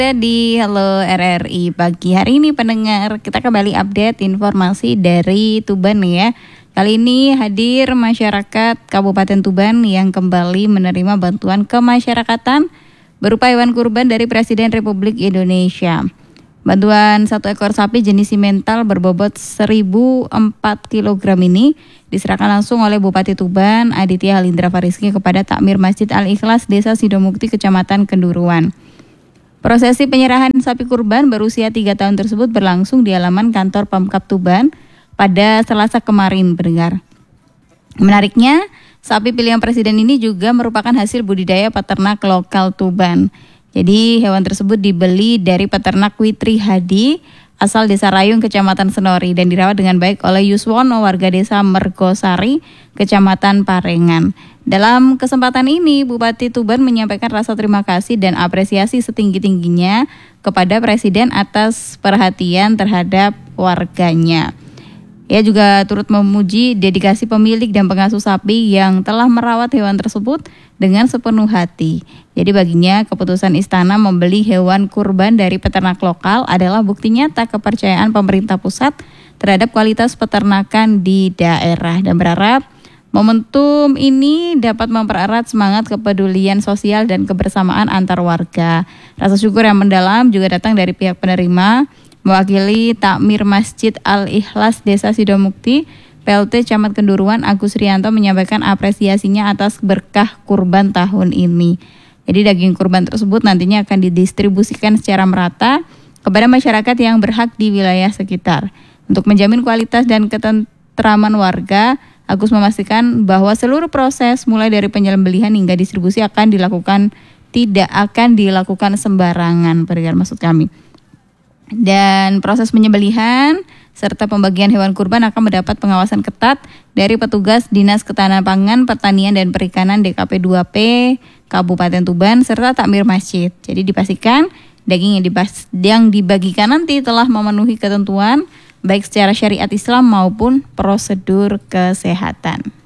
Di Halo RRI pagi hari ini pendengar, kita kembali update informasi dari Tuban ya. Kali ini hadir masyarakat Kabupaten Tuban yang kembali menerima bantuan kemasyarakatan berupa hewan kurban dari Presiden Republik Indonesia. Bantuan 1 ekor sapi jenis simental berbobot 1004 kg ini diserahkan langsung oleh Bupati Tuban Aditya Halindra Fariski kepada Takmir Masjid Al-Ikhlas Desa Sidomukti, Kecamatan Kenduruan. Prosesi penyerahan sapi kurban berusia 3 tahun tersebut berlangsung di halaman kantor Pemkab Tuban pada Selasa kemarin, pendengar. Menariknya, sapi pilihan Presiden ini juga merupakan hasil budidaya peternak lokal Tuban. Jadi hewan tersebut dibeli dari peternak Witri Hadi asal Desa Rayung, Kecamatan Senori dan dirawat dengan baik oleh Yuswono, warga Desa Mergosari, Kecamatan Parengan. Dalam kesempatan ini, Bupati Tuban menyampaikan rasa terima kasih dan apresiasi setinggi-tingginya kepada Presiden atas perhatian terhadap warganya. Ia juga turut memuji dedikasi pemilik dan pengasuh sapi yang telah merawat hewan tersebut dengan sepenuh hati. Jadi baginya keputusan istana membeli hewan kurban dari peternak lokal adalah bukti nyata kepercayaan pemerintah pusat terhadap kualitas peternakan di daerah dan berharap momentum ini dapat mempererat semangat kepedulian sosial dan kebersamaan antar warga. Rasa syukur yang mendalam juga datang dari pihak penerima. Mewakili Takmir Masjid Al-Ikhlas Desa Sidomukti, PLT Camat Kenduruan Agus Rianto menyampaikan apresiasinya atas berkah kurban tahun ini. Jadi daging kurban tersebut nantinya akan didistribusikan secara merata kepada masyarakat yang berhak di wilayah sekitar. Untuk menjamin kualitas dan ketentraman warga, Agus memastikan bahwa seluruh proses mulai dari penyembelihan hingga distribusi tidak akan dilakukan sembarangan, maksud kami. Dan proses penyembelihan serta pembagian hewan kurban akan mendapat pengawasan ketat dari petugas Dinas Ketahanan Pangan, Pertanian dan Perikanan DKP 2P Kabupaten Tuban serta Takmir Masjid. Jadi dipastikan daging yang dibagikan nanti telah memenuhi ketentuan baik secara syariat Islam maupun prosedur kesehatan.